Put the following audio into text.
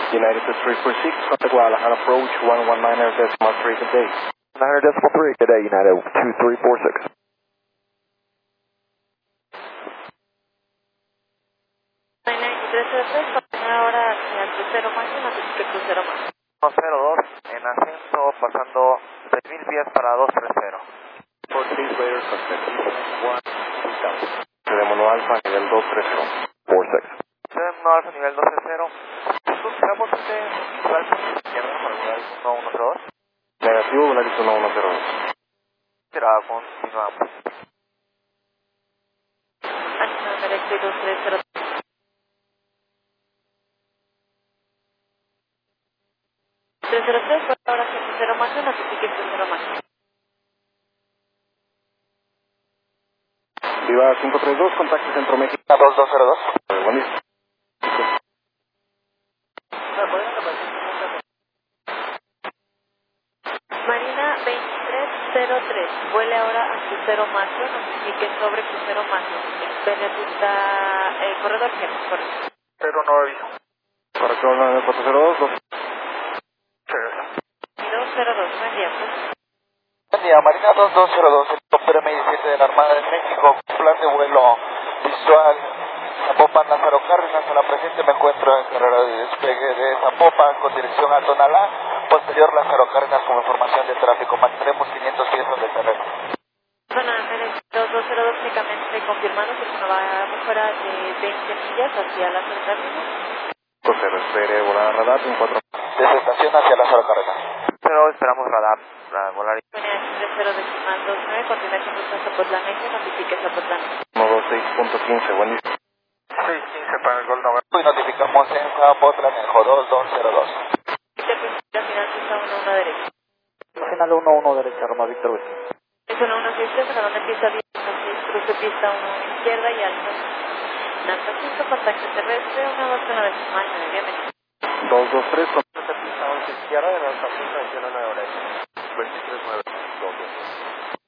United to 346, contact Guadalajara approach 119.3, good day. 900.3, good day, United 2346. Ahora hacia el crucero máximo, notifique crucero máximo. 102, en ascenso, pasando 6.000 pies para 230. 4 days later, contact 1 Teléfono Alfa, nivel 230. 46. Teléfono Alfa, nivel 230. Buscamos flight izquierda para volar 1102. Negativo, Volaris 1102. Será, continuamos. Ancho directo y 230. 303, por ahora hacia el crucero máximo, notifique crucero máximo. Viva 532, contacto Centro México. 2202. Buenísimo. Marina 2303, vuele ahora a crucero máximo, notifique sobre crucero máximo. Espere ruta, corredor que correcto. 09. Para que hablan de 402, 202, buen día, pues. Buen día, Marina 2202, helicóptero M17 de la Armada de México, plan de vuelo visual, Zapopan, Lázaro Cárdenas. A la presente me encuentro en carrera de despegue de Zapopan con dirección a Tonalá, posterior Lázaro Cárdenas como información de tráfico, mantendremos 500 pies de terreno. Zona 2202, únicamente confirmando que se va fuera de 20 millas hacia la zona Cárdenas. José, espere volar radar en 4. Desde estación hacia Lázaro Cárdenas. Pero esperamos radar para volar. Zona 30 decimal 29, continuación ruta Zapotlán, notifique Zapotlán. 126.15, buenísimo. 615 para el Gol November. Y notificamos en Zapotlán el J2202. La final pista 11 derecha. Final 11 derecha, Roma Víctor Whisky. Es 1163, a donde pista 10, cruce pista 1 izquierda y alto. Alto punto, contacto terrestre, 1 decimal 9, bienvenido. 223, Pista 11 izquierda de la estación de 9 derecha. 23.9, 223.